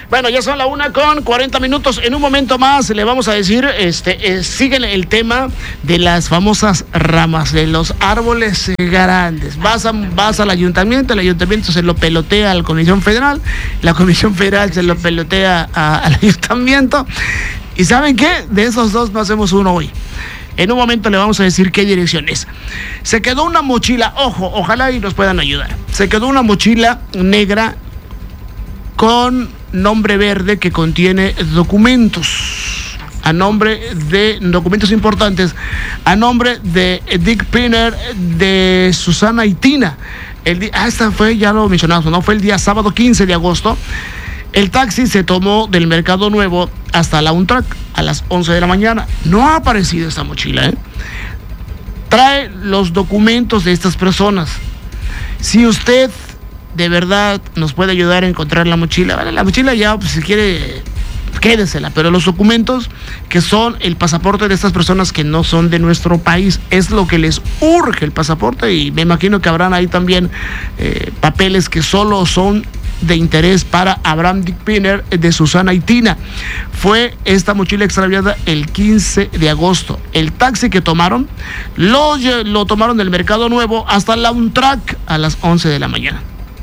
Bueno, ya son la 1:40. En un momento más le vamos a decir, sigue el tema de las famosas ramas de los árboles grandes. Vas al ayuntamiento, el ayuntamiento se lo pelotea a la Comisión Federal, la Comisión Federal se lo pelotea al ayuntamiento. ¿Y saben qué? De esos dos no hacemos uno hoy. En un momento le vamos a decir qué dirección es. Se quedó una mochila, ojalá y nos puedan ayudar. Se quedó una mochila negra con nombre verde que contiene documentos. Documentos importantes. A nombre de Dick Pinner, de Susana y Tina. Esta fue, ya lo mencionamos, ¿no? Fue el día sábado 15 de agosto. El taxi se tomó del Mercado Nuevo hasta la Untrack a las 11 de la mañana. No ha aparecido esta mochila, Trae los documentos de estas personas. Si usted de verdad nos puede ayudar a encontrar la mochila, ¿vale? La mochila ya, pues, si quiere, quédesela, pero los documentos que son el pasaporte de estas personas que no son de nuestro país, es lo que les urge, el pasaporte, y me imagino que habrán ahí también papeles que solo son de interés para Abraham Dick Pinner, de Susana y Tina. Fue esta mochila extraviada el 15 de agosto. El taxi que tomaron, lo tomaron del Mercado Nuevo hasta la Untrack a las 11 de la mañana.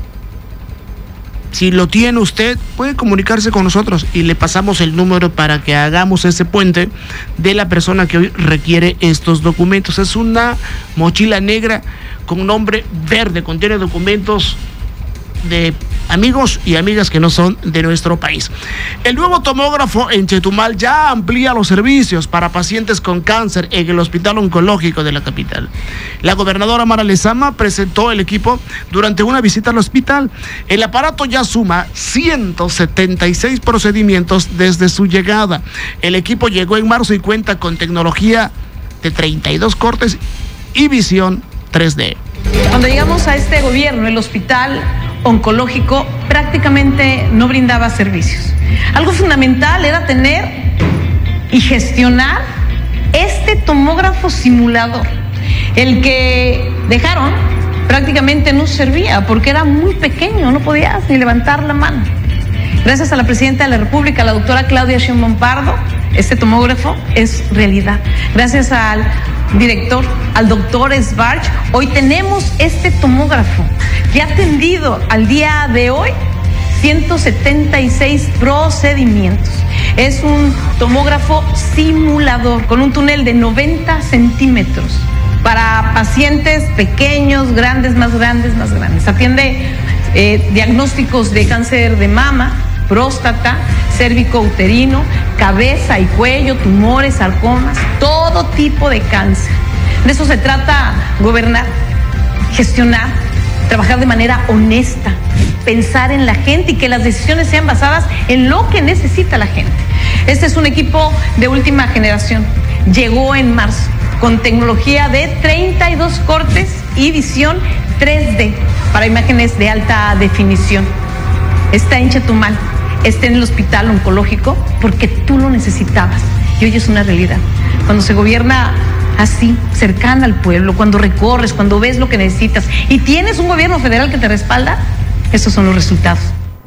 Si lo tiene usted, puede comunicarse con nosotros y le pasamos el número para que hagamos ese puente de la persona que hoy requiere estos documentos. Es una mochila negra con nombre verde, contiene documentos de amigos y amigas que no son de nuestro país. El nuevo tomógrafo en Chetumal ya amplía los servicios para pacientes con cáncer en el Hospital Oncológico de la capital. La gobernadora Mara Lezama presentó el equipo durante una visita al hospital. El aparato ya suma 176 procedimientos desde su llegada. El equipo llegó en marzo y cuenta con tecnología de 32 cortes y visión 3D. Cuando llegamos a este gobierno, el Hospital Oncológico prácticamente no brindaba servicios. Algo fundamental era tener y gestionar este tomógrafo simulador. El que dejaron prácticamente no servía porque era muy pequeño, no podías ni levantar la mano. Gracias a la presidenta de la República, la doctora Claudia Sheinbaum Pardo, este tomógrafo es realidad. Gracias al director, al doctor Sbarch, hoy tenemos este tomógrafo que ha atendido al día de hoy 176 procedimientos. Es un tomógrafo simulador con un túnel de 90 centímetros para pacientes pequeños, grandes, más grandes, más grandes. Atiende diagnósticos de cáncer de mama, próstata, cérvico-uterino, cabeza y cuello, tumores, sarcomas, todo tipo de cáncer. De eso se trata gobernar, gestionar, trabajar de manera honesta, pensar en la gente y que las decisiones sean basadas en lo que necesita la gente. Este es un equipo de última generación. Llegó en marzo con tecnología de 32 cortes y visión 3D para imágenes de alta definición. Está en Chetumal, está en el Hospital Oncológico porque tú lo necesitabas y hoy es una realidad. Cuando se gobierna así, cercana al pueblo, cuando recorres, cuando ves lo que necesitas y tienes un gobierno federal que te respalda, esos son los resultados.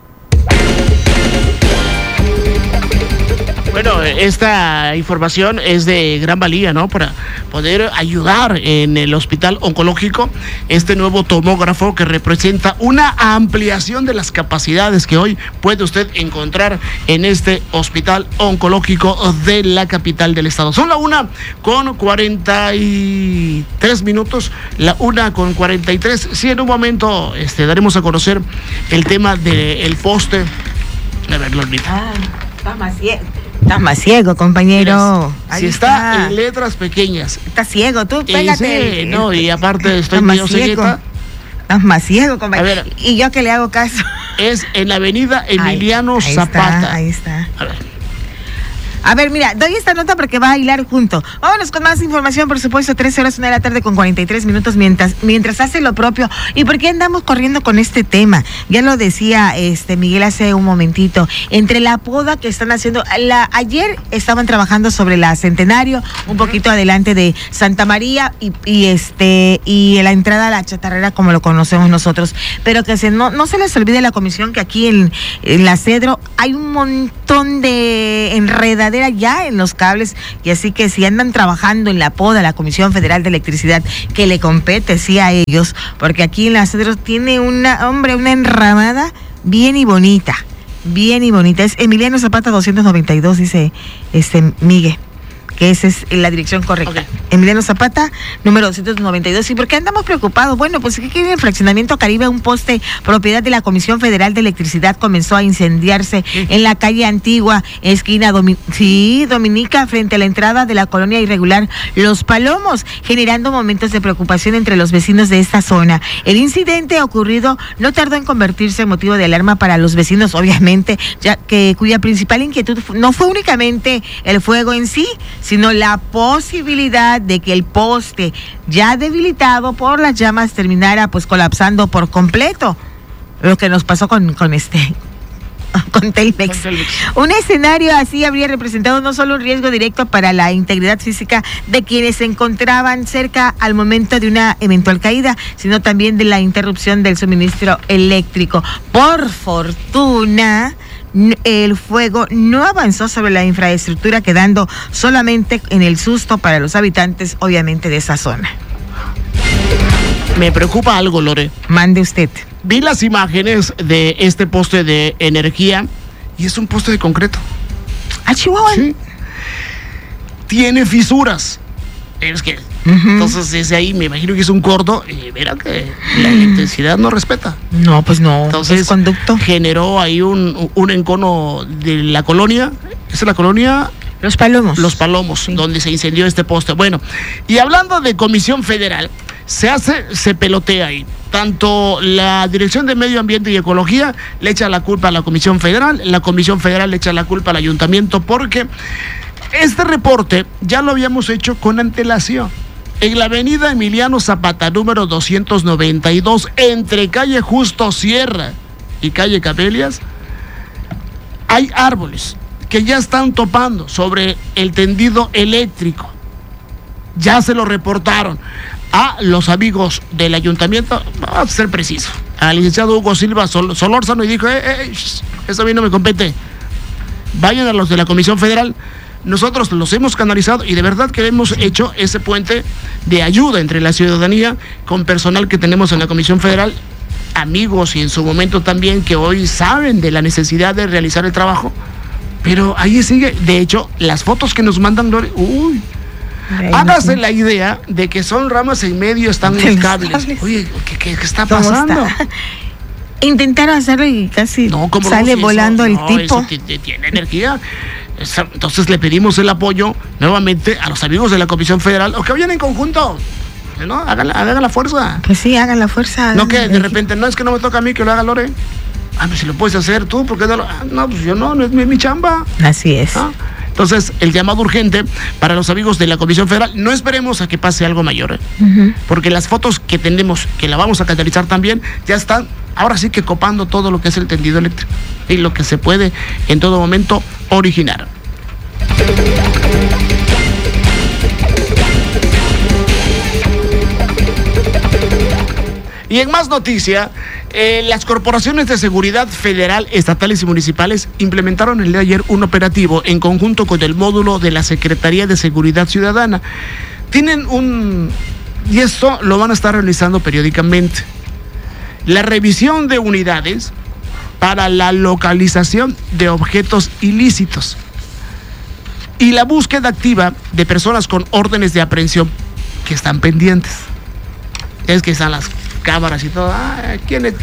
Bueno, esta información es de gran valía, ¿no? Para poder ayudar en el Hospital Oncológico, este nuevo tomógrafo que representa una ampliación de las capacidades que hoy puede usted encontrar en este Hospital Oncológico de la capital del estado. Son la 1:43, la 1:43. Sí, en un momento daremos a conocer el tema del poste. A ver, Lolita. Estás más ciego, compañero. Si está en letras pequeñas. Estás ciego, tú pégate. Sí, no, y aparte estoy medio cegueta. Estás más ciego, compañero. ¿Y yo que le hago caso? Es en la avenida Emiliano Zapata. Ahí está. A ver. A ver, mira, doy esta nota porque va a hilar junto. Vámonos con más información, por supuesto, 13:01 con 43 minutos mientras hace lo propio. ¿Y por qué andamos corriendo con este tema? Ya lo decía Miguel hace un momentito. Entre la poda que están haciendo, ayer estaban trabajando sobre la Centenario, un poquito adelante de Santa María y la entrada a la Chatarrera, como lo conocemos nosotros. Pero que no se les olvide la comisión que aquí en la Cedro hay un montón de enredadera ya en los cables, y así que si andan trabajando en la poda, la Comisión Federal de Electricidad, que le compete sí a ellos, porque aquí en la Cedro tiene una enramada bien y bonita. Es Emiliano Zapata 292, dice Miguel, que esa es la dirección correcta. Okay. Emiliano Zapata, número 292. ¿Y por qué andamos preocupados? Bueno, pues aquí en el fraccionamiento Caribe, un poste propiedad de la Comisión Federal de Electricidad comenzó a incendiarse en la calle Antigua, esquina Dominica, frente a la entrada de la colonia irregular Los Palomos, generando momentos de preocupación entre los vecinos de esta zona. El incidente ocurrido no tardó en convertirse en motivo de alarma para los vecinos, obviamente, ya que cuya principal inquietud no fue únicamente el fuego en sí, sino la posibilidad de que el poste, ya debilitado por las llamas, terminara pues colapsando por completo. Lo que nos pasó con Telmex. Un escenario así habría representado no solo un riesgo directo para la integridad física de quienes se encontraban cerca al momento de una eventual caída, sino también de la interrupción del suministro eléctrico. Por fortuna, el fuego no avanzó sobre la infraestructura, quedando solamente en el susto para los habitantes, obviamente, de esa zona. Me preocupa algo, Lore. Mande usted. Vi las imágenes de este poste de energía y es un poste de concreto. ¿Ah, Chihuahua? Sí. Tiene fisuras. Es que, entonces desde ahí me imagino que es un corto y verá que la electricidad no respeta. No, pues no. Entonces es conducto. Generó ahí un encono de la colonia. ¿Esa es la colonia? Los Palomos. Los Palomos, sí, donde se incendió este poste. Bueno, y hablando de Comisión Federal, se pelotea ahí. Tanto la Dirección de Medio Ambiente y Ecología le echa la culpa a la Comisión Federal le echa la culpa al ayuntamiento, porque este reporte ya lo habíamos hecho con antelación. En la avenida Emiliano Zapata, número 292, entre calle Justo Sierra y calle Camelias, hay árboles que ya están topando sobre el tendido eléctrico. Ya se lo reportaron a los amigos del ayuntamiento, vamos a ser preciso, al licenciado Hugo Silva Solórzano, y dijo, eso a mí no me compete, vayan a los de la Comisión Federal. Nosotros los hemos canalizado y de verdad que hemos hecho ese puente de ayuda entre la ciudadanía con personal que tenemos en la Comisión Federal, amigos y en su momento también que hoy saben de la necesidad de realizar el trabajo, pero ahí sigue. De hecho, las fotos que nos mandan, hágase la idea de que son ramas en medio, están los cables. Oye, ¿qué está pasando? Intentaron hacerlo y casi sale volando el tipo. Eso tiene energía. Entonces le pedimos el apoyo nuevamente a los amigos de la Comisión Federal, o que vayan en conjunto, ¿no? Hagan la fuerza. Pues sí, hagan la fuerza. No que de repente, no, es que no me toca a mí que lo haga Lore. Pues si lo puedes hacer tú, ¿por qué no lo? No, pues yo no es mi chamba. Así es. Entonces, el llamado urgente para los amigos de la Comisión Federal, no esperemos a que pase algo mayor, porque las fotos que tenemos, que la vamos a catalizar también, ya están, ahora sí que copando todo lo que es el tendido eléctrico y lo que se puede en todo momento originar. Y en más noticia, las corporaciones de seguridad federal, estatales y municipales implementaron el día de ayer un operativo en conjunto con el módulo de la Secretaría de Seguridad Ciudadana. Y esto lo van a estar realizando periódicamente. La revisión de unidades para la localización de objetos ilícitos y la búsqueda activa de personas con órdenes de aprehensión que están pendientes. Es que están las cámaras y todo. ¿Quién es?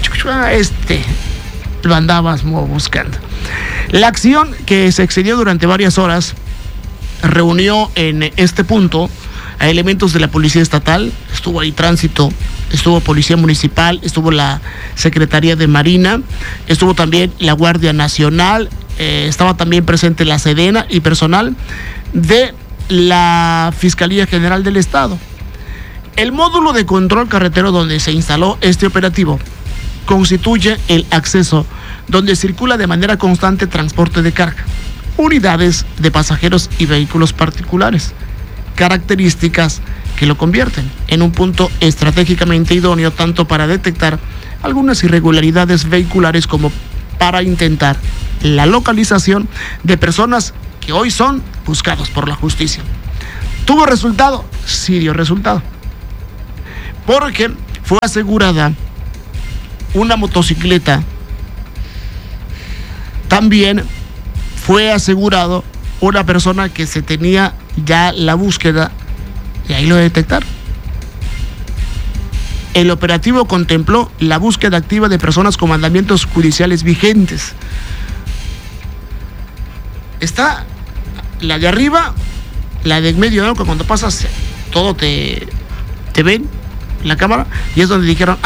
Lo andabas buscando. La acción, que se extendió durante varias horas, reunió en este punto a elementos de la Policía Estatal, estuvo ahí Tránsito, estuvo Policía Municipal, estuvo la Secretaría de Marina, estuvo también la Guardia Nacional, estaba también presente la Sedena y personal de la Fiscalía General del Estado. El módulo de control carretero donde se instaló este operativo constituye el acceso donde circula de manera constante transporte de carga, unidades de pasajeros y vehículos particulares, características que lo convierten en un punto estratégicamente idóneo tanto para detectar algunas irregularidades vehiculares como para intentar la localización de personas que hoy son buscados por la justicia. ¿Tuvo resultado? Sí dio resultado, porque fue asegurada una motocicleta. También fue asegurado una persona que se tenía ya la búsqueda y ahí lo detectaron. El operativo contempló la búsqueda activa de personas con mandamientos judiciales vigentes. Está la de arriba, la de en medio, ¿no? Que cuando pasas todo te ven en la cámara y es donde dijeron,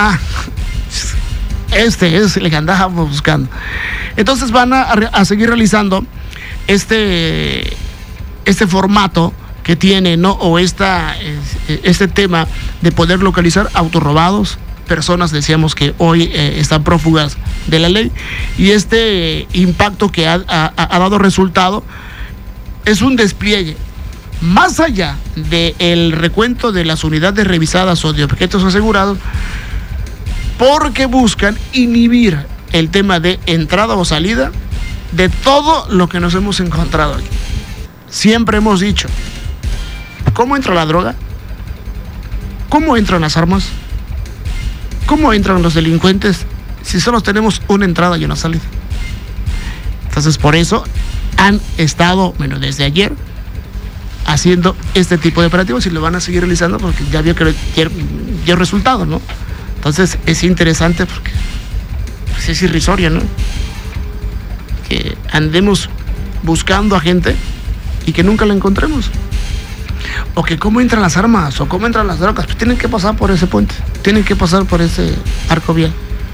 este es el que andábamos buscando. Entonces van a seguir realizando este formato que tiene, ¿no? O este tema de poder localizar autos robados, personas, decíamos, que hoy están prófugas de la ley, y este impacto que ha dado resultado es un despliegue más allá del recuento de las unidades revisadas o de objetos asegurados, porque buscan inhibir el tema de entrada o salida de todo lo que nos hemos encontrado aquí. Siempre hemos dicho, ¿cómo entra la droga? ¿Cómo entran las armas? ¿Cómo entran los delincuentes si solo tenemos una entrada y una salida? Entonces, por eso han estado, bueno, desde ayer, haciendo este tipo de operativos y lo van a seguir realizando porque ya vio que dio resultados, ¿no? Entonces, es interesante porque pues, es irrisorio, ¿no? Que andemos buscando a gente y que nunca la encontremos. O que cómo entran las armas, o cómo entran las drogas, pues tienen que pasar por ese puente, tienen que pasar por ese arco vial.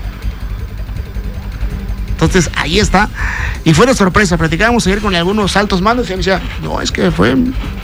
Entonces, ahí está. Y fue de sorpresa, platicábamos ayer con algunos altos mandos y me decía, no, es que fue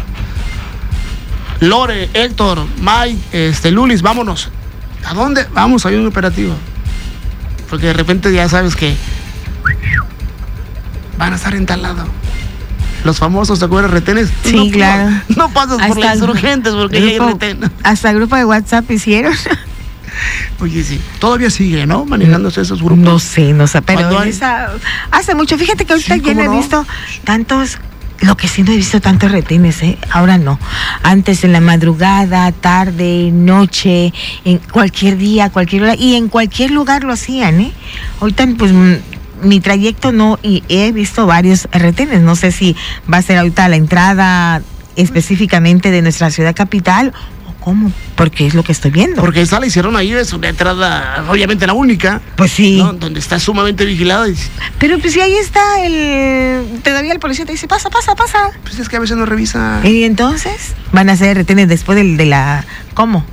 Lore, Héctor, Mike, Lulis, vámonos. ¿A dónde? Vamos, hay un operativo. Porque de repente ya sabes que van a estar en tal lado. Los famosos, ¿te acuerdas? Retenes. Sí, no, claro. No pasas por las Insurgentes porque ya hay retén. Hasta grupo de WhatsApp hicieron. Oye, sí. Todavía sigue, ¿no? Manejándose esos grupos. No sé, pero hace mucho. Fíjate que ahorita ya no he visto tantos. Lo que sí no he visto tantos retenes, ahora no. Antes en la madrugada, tarde, noche, en cualquier día, cualquier hora y en cualquier lugar lo hacían, Ahorita pues mi trayecto no, y he visto varios retenes. No sé si va a ser ahorita la entrada específicamente de nuestra ciudad capital o cómo, porque es lo que estoy viendo. Porque esa la hicieron ahí, es una entrada, obviamente la única. Pues sí. ¿No? Donde está sumamente vigilada. Pero pues si ahí está todavía el policía te dice, pasa. Pues es que a veces no revisa. Y entonces van a hacer retenes después de la... ¿Cómo?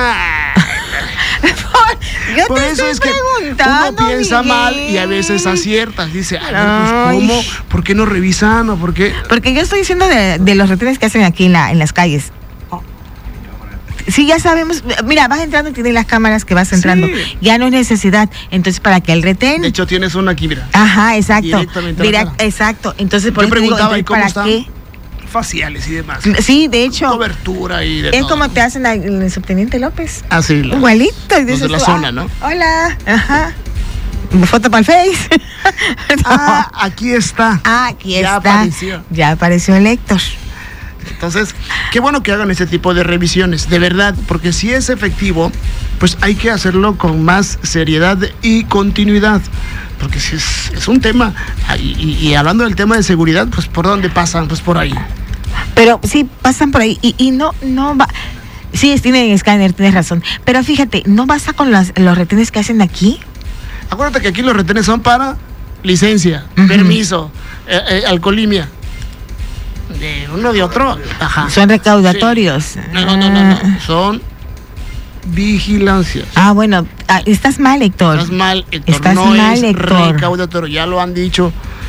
Yo por eso es que uno piensa Miguel. mal y a veces aciertas. Dice, pues ¿cómo? ¿Por qué no revisan? ¿O por qué? Porque yo estoy diciendo de los retenes que hacen aquí en las calles. Sí, ya sabemos. Mira, vas entrando y tienes las cámaras que vas entrando. Sí. Ya no hay necesidad. Entonces, para que el retén... De hecho, tienes una aquí, mira. Ajá, exacto. Exacto. Entonces, por yo preguntaba, ¿y cómo ¿para están? qué? Faciales y demás. Sí, de hecho. Cobertura y de es todo. como te hacen en el subteniente López. Ah, sí. Igualito. Y dices, de la zona, ¿no? Hola. Ajá. Foto para el Face. Aquí está. Aquí está. Ya apareció el Héctor. Entonces, qué bueno que hagan ese tipo de revisiones, de verdad, porque si es efectivo, pues hay que hacerlo con más seriedad y continuidad, porque si es un tema, y hablando del tema de seguridad, pues ¿por dónde pasan? Pues por ahí. Pero sí, pasan por ahí, y no va... Sí, tienen escáner, tienes razón, pero fíjate, ¿no basta con los retenes que hacen aquí? Acuérdate que aquí los retenes son para licencia, permiso, alcoholimia. De uno de otro, ajá. Son recaudatorios. Sí. No. Son vigilancias. Bueno, estás mal, Héctor. Estás mal, Héctor. Estás no mal, es Héctor. recaudatorio, ya lo han dicho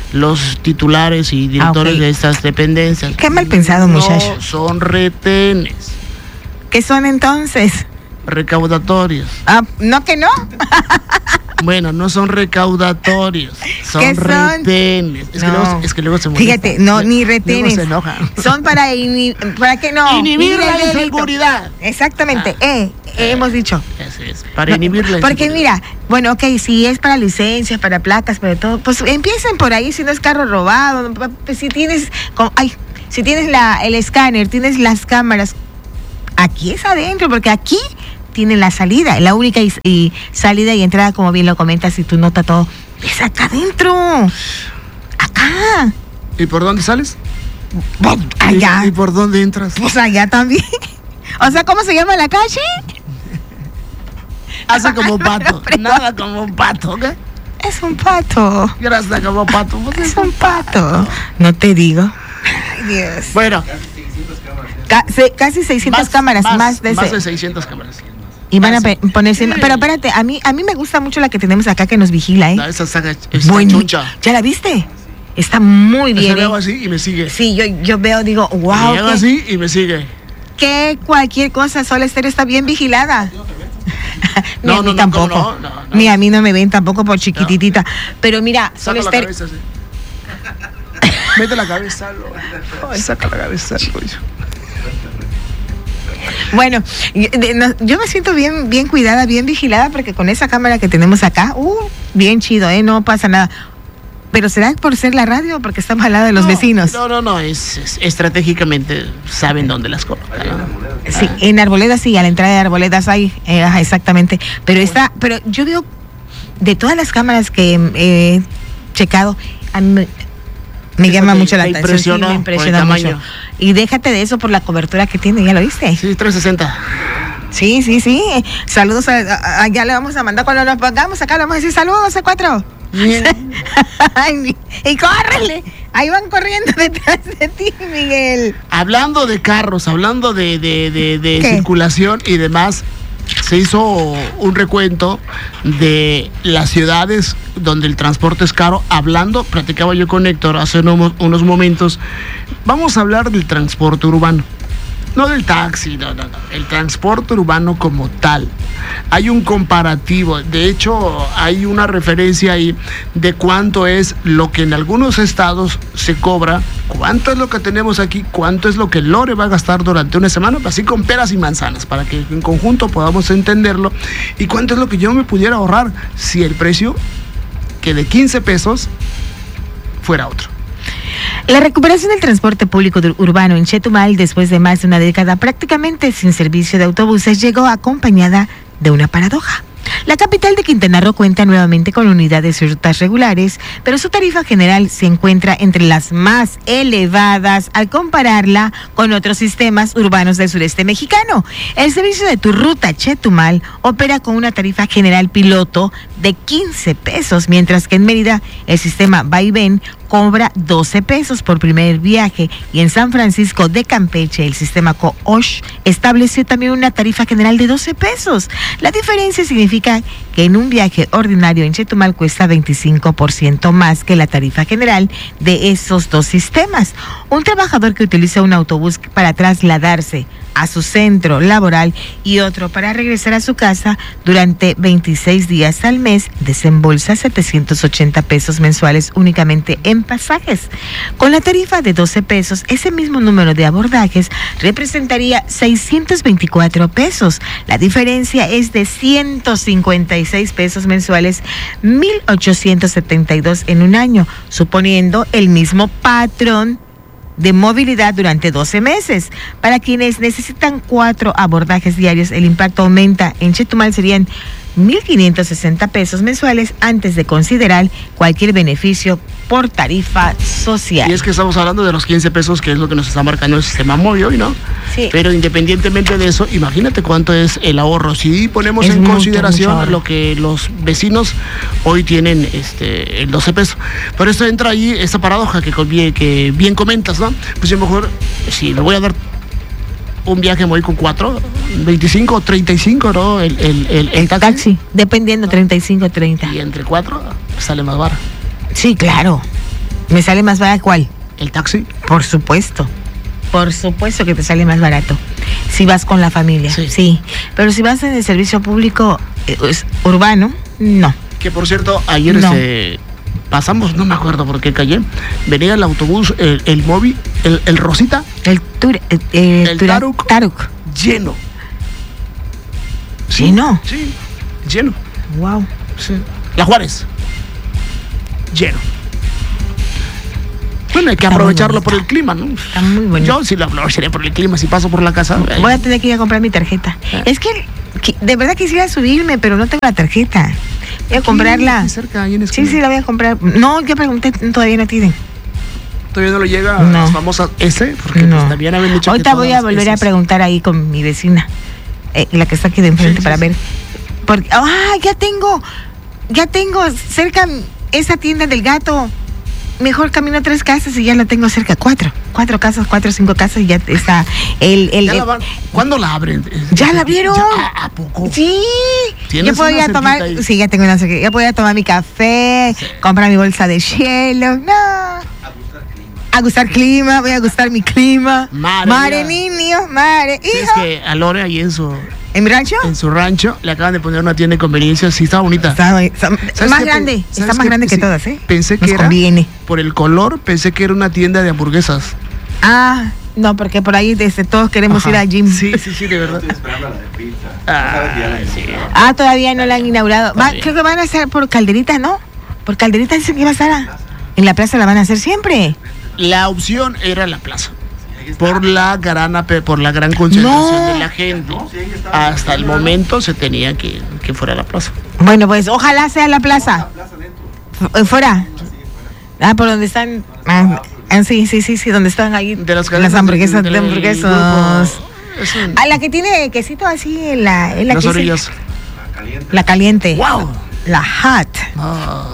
los titulares y directores de estas dependencias. Qué mal pensado, muchacho. No son retenes. ¿Qué son entonces? Recaudatorios. ¿No que no? Bueno, no son recaudatorios, son retenes. Es que luego se molesta. Fíjate, no, ni retenes. Se enoja. Son para qué no. Inhibir la inseguridad. Exactamente, hemos dicho. Eso es, para inhibir la inseguridad. Porque mira, bueno, ok, si es para licencias, para placas, para todo, pues empiecen por ahí, si no es carro robado, pues si tienes, si tienes el escáner, tienes las cámaras, aquí es adentro, porque aquí tiene la salida, la única y salida y entrada, como bien lo comentas, y tu nota todo, es acá adentro, acá. ¿Y por dónde sales? Allá. ¿Y por dónde entras? Pues allá también. O sea, ¿cómo se llama la calle? Hace como pato, nada como un pato, ¿ok? Es un pato. Gracias, como pato. Es un pato. No te digo. Ay, Dios. Bueno. Casi 600 cámaras, más de 600 cámaras. Y van a ponerse, pero espérate, a mí me gusta mucho la que tenemos acá que nos vigila, No, esa saga es chuncha. ¿Ya la viste? Está muy bien. Yo veo así y me sigue. Sí, yo veo, digo, wow. Me hago así y me sigue. Que cualquier cosa, Sola Estéreo está bien vigilada. Ni no, a mí tampoco. No. Ni a mí no me ven tampoco por chiquititita. Pero mira, Sola Estéreo. Mete la cabeza, saca la cabeza. Bueno, yo me siento bien cuidada, bien vigilada, porque con esa cámara que tenemos acá, bien chido, no pasa nada. Pero será por ser la radio o porque estamos al lado de los vecinos. No, es estratégicamente saben dónde las colocan. Sí, en Arboledas sí, a la entrada de Arboledas hay, exactamente. Pero yo veo de todas las cámaras que he checado, a mí me llama mucho la atención. Me impresiona mucho. Y déjate de eso por la cobertura que tiene, ¿ya lo viste? Sí, 360. Sí. Saludos ya le vamos a mandar cuando nos pongamos acá, le vamos a decir saludos a 4. Y córrele, ahí van corriendo detrás de ti, Miguel. Hablando de carros, hablando de circulación y demás, se hizo un recuento de las ciudades donde el transporte es caro. Platicaba yo con Héctor hace unos momentos. Vamos a hablar del transporte urbano. No del taxi, no. El transporte urbano como tal. Hay un comparativo. De hecho, hay una referencia ahí de cuánto es lo que en algunos estados se cobra, cuánto es lo que tenemos aquí, cuánto es lo que Lore va a gastar durante una semana, así con peras y manzanas, para que en conjunto podamos entenderlo, y cuánto es lo que yo me pudiera ahorrar si el precio que de 15 pesos fuera otro. La recuperación del transporte público urbano en Chetumal, después de más de una década prácticamente sin servicio de autobuses, llegó acompañada de una paradoja. La capital de Quintana Roo cuenta nuevamente con unidades y rutas regulares, pero su tarifa general se encuentra entre las más elevadas al compararla con otros sistemas urbanos del sureste mexicano. El servicio de Tu Ruta Chetumal opera con una tarifa general piloto de 15 pesos, mientras que en Mérida el sistema Vaivén cobra 12 pesos por primer viaje, y en San Francisco de Campeche el sistema COOSH estableció también una tarifa general de 12 pesos. La diferencia significa que en un viaje ordinario en Chetumal cuesta 25% más que la tarifa general de esos dos sistemas. Un trabajador que utiliza un autobús para trasladarse a su centro laboral y otro para regresar a su casa durante 26 días al mes desembolsa 780 pesos mensuales únicamente en pasajes. Con la tarifa de 12 pesos, ese mismo número de abordajes representaría 624 pesos. La diferencia es de 156 pesos mensuales, 1,872 en un año, suponiendo el mismo patrón de movilidad durante 12 meses. Para quienes necesitan 4 abordajes diarios, el impacto aumenta. En Chetumal serían 1,560 pesos mensuales antes de considerar cualquier beneficio por tarifa social. Y es que estamos hablando de los 15 pesos, que es lo que nos está marcando el sistema móvil hoy, ¿no? Sí. Pero independientemente de eso, imagínate cuánto es el ahorro. Si ponemos en consideración lo que los vecinos hoy tienen, el 12 pesos. Por eso entra ahí esta paradoja que bien comentas, ¿no? Pues yo mejor, si le voy a dar un viaje, me voy con 4, 25 o 35, ¿no? El taxi, dependiendo, 35 o 30. Y entre 4 sale más barato. Sí, claro. ¿Me sale más barato cuál? ¿El taxi? Por supuesto que te sale más barato. Si vas con la familia, sí. Pero si vas en el servicio público urbano, no. Que por cierto, ayer No. pasamos, no me acuerdo por qué calle, venía el autobús, el móvil, el Rosita, El Taruk. lleno. ¿Lleno? Sí, lleno. Wow. Sí. La Juárez, lleno. Bueno, hay que Está aprovecharlo muy por el clima, ¿no? Está muy bonito. Yo sí lo aprovecharía por el clima, si paso por la casa. Voy a tener que ir a comprar mi tarjeta. Es que de verdad quisiera subirme, pero no tengo la tarjeta. Voy a comprarla. Aquí cerca, ahí en Sí, esquina. la voy a comprar. No, yo pregunté, todavía no tienen. Todavía no lo llega No. a las famosas S, porque No. pues, también habían dicho Ahorita que voy a todas volver a Ss. preguntar ahí con mi vecina, la que está aquí de enfrente, Sí, para sí, ver. Porque, ya tengo cerca esa tienda del gato. Mejor camino 3 casas y ya la tengo cerca. 4 casas, 4 o 5 casas y ya está ¿Cuándo la abren? ¿Ya la abrieron? ¿A poco? Sí. ¿Tienes Ya puedo una ir a tomar, cerquita ahí? sí, ya tengo una cerquita. Ya puedo ir a tomar mi café, comprar mi bolsa de hielo. No. A gustar clima, voy a gustar mi clima. Mare, niño, mare, Sí, es hijo. que a Lore ahí en su rancho? En su rancho le acaban de poner una tienda de conveniencia, sí, está bonita. Está ¿Sabes más qué? grande, está ¿Sabes más qué? grande que Sí, todas, ¿eh? Pensé que Nos era, conviene. por el color, pensé que era una tienda de hamburguesas. Ah, no, porque por ahí todos queremos Ajá. ir al gym. Sí, de verdad. Estoy esperando la de pizza. Sí. Ah, todavía no la han inaugurado. Todavía. Creo que van a hacer por Calderita, ¿no? Por Calderita dicen que va a estar. En la plaza la van a hacer siempre. La opción era la plaza. Por la gran concentración No. de la gente. Hasta el momento se tenía que fuera la plaza. Bueno, pues ojalá sea la plaza. Fuera. Ah, por donde están. Sí, donde están ahí De las hamburguesas del de hamburguesos. grupo. Es un- Ah, la que tiene quesito así en la las que dice- orillas. La caliente. ¡Wow! La hot. Ah.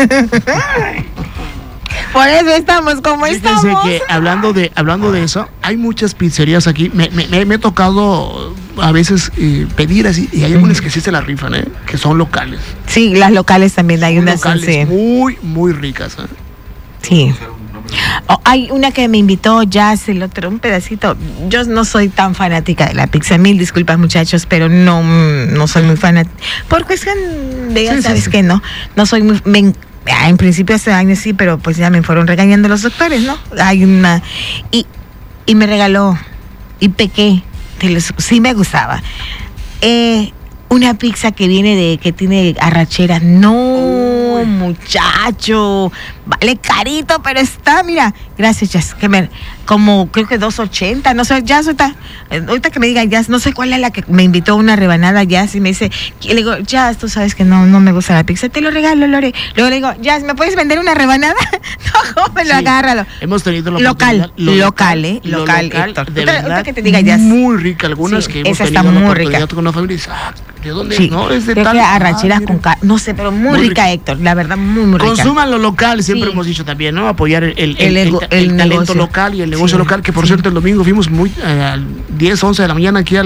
Por eso estamos como Fíjense estamos. que hablando de eso, hay muchas pizzerías aquí. Me he tocado a veces pedir así, y hay algunas que sí se la rifan, que son locales. Sí, las locales también hay Son unas. locales Sí. muy ricas. Sí. Hay una que me invitó Jazz, el otro, un pedacito. Yo no soy tan fanática de la pizza. Mil disculpas, muchachos, pero no soy muy fanática. Por cuestión de, ya Sí, sabes sí. que no soy muy. En principio hace años sí, pero pues ya me fueron regañando los doctores, ¿no? Hay una. Y me regaló, y pequé, sí me gustaba. Una pizza que tiene arrachera. No, muchacho. Vale carito, pero está, mira. Gracias, Jazz. Como creo que 2.80. No sé, Jazz, ahorita que me diga Jazz, no sé cuál es la que me invitó a una rebanada Jazz y me dice, le digo, Jazz, tú sabes que no me gusta la pizza. Te lo regalo, Lore. Luego le digo, Jazz, ¿me puedes vender una rebanada? No, jómelo, Sí, agárralo. Hemos tenido la Local, oportunidad- local, lo Héctor. de Ahorita verdad, que te diga Jazz. muy rica. Algunas Sí, que hemos esa tenido está la muy oportunidad rica. con la familia y dices, ¿de dónde? Sí, No, es de creo tal. que arrachera mira. con no sé, pero muy rica, rica. Héctor. La verdad, muy rica. Consuman lo local, siempre Sí. hemos dicho también, ¿no? Apoyar el El talento negocio. local y el negocio Sí, local, que por sí. cierto el domingo fuimos muy a 10, 11 de la mañana aquí a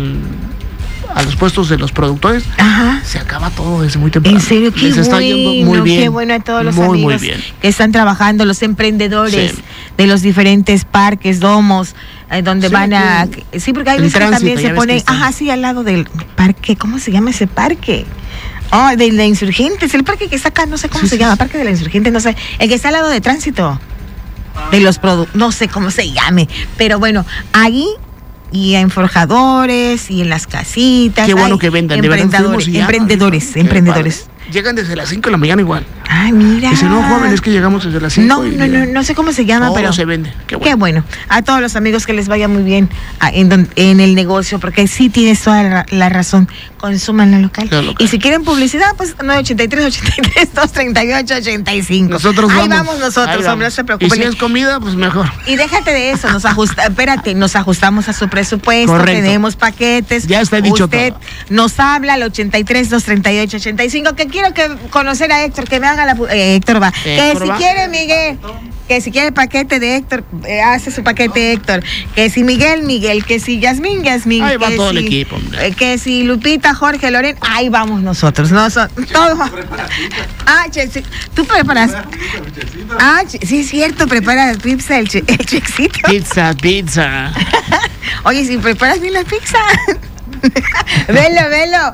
los puestos de los productores. Ajá. Se acaba todo desde muy temprano. En serio, qué Les está yendo muy bien. qué bueno a todos los muy, muy amigos bien. que están trabajando, los emprendedores Sí. de los diferentes parques, domos, donde Sí, van a... aquí Sí, porque hay en veces que Tránsito, también ya se ves que ponen... está. Ajá, sí, al lado del parque. ¿Cómo se llama ese parque? Oh, de la Insurgentes, el parque que está acá, no sé cómo Sí, se sí, llama, sí. Parque de la Insurgente, no sé, el que está al lado de Tránsito, de los productos, no sé cómo se llame, pero bueno, ahí y en forjadores y en las casitas. Qué bueno hay que vendan, de verdad. fuimos y ya, Emprendedores, qué emprendedores. padre. Llegan desde las 5 de la mañana igual. Ay, mira. Dice, no, joven, es que llegamos desde las 5. No sé cómo se llama, Todo pero se vende. qué bueno. A todos los amigos que les vaya muy bien en el negocio, porque sí tienes toda la razón. Consuman lo local. Lo local. Y si quieren publicidad, pues 983-83-238-85. Nosotros Ahí vamos. vamos nosotros, Ahí hombre, vamos. no se Y preocupen. si es comida, pues mejor. Y déjate de eso, nos ajustamos a su presupuesto, Correcto. tenemos paquetes. Ya está dicho Usted todo. nos habla al 83-238-85, que quiero conocer a Héctor, que me haga Héctor va. Que Héctor si va. quiere, Miguel, que si quiere el paquete de Héctor, hace su paquete Héctor. Que si Miguel, que si Yasmín. Ahí va que todo si, el equipo, hombre. Que si Lupita, Jorge, Loren, ahí vamos nosotros. Todos. Tú preparas. Sí es cierto, prepara pizza, el chexito. Pizza. Oye, si preparas bien la pizza. Velo.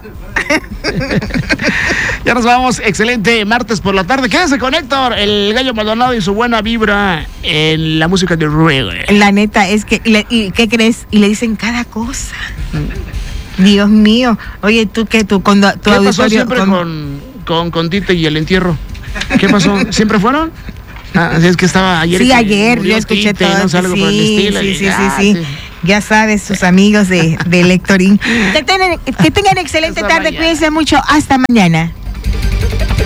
Ya nos vamos, excelente martes por la tarde. Quédese con Héctor, el gallo Maldonado y su buena vibra en la música de reggae. La neta es que, ¿y qué crees? Y le dicen cada cosa. Dios mío. Oye, tú cuando tu ¿Qué auditorio pasó siempre con Tite y el entierro? ¿Qué pasó? ¿Siempre fueron? Es que estaba ayer. Sí, ayer yo escuché Tite, todo. No, algo por el estilo. Sí. Ya sabes, sus amigos de Lectorín. Que tengan excelente tarde, cuídense mucho. Hasta mañana.